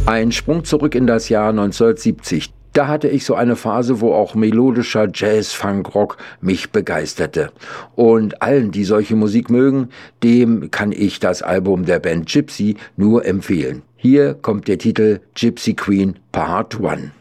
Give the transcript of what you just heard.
Ein Sprung zurück in das Jahr 1970. Da hatte ich so eine Phase, wo auch melodischer Jazz, Funk, Rock mich begeisterte. Und allen, die solche Musik mögen, dem kann ich das Album der Band Gypsy nur empfehlen. Hier kommt der Titel Gypsy Queen Part 1.